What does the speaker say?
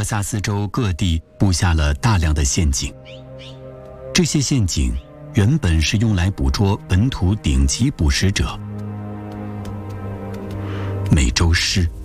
德萨斯州各地布下了大量的陷阱。这些陷阱原本是用来捕捉本土顶级捕食者美洲狮。